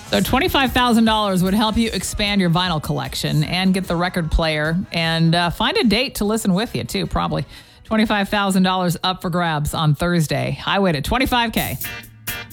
So $25,000 would help you expand your vinyl collection and get the record player and find a date to listen with you, too, probably. $25,000 up for grabs on Thursday. Highway to 25K.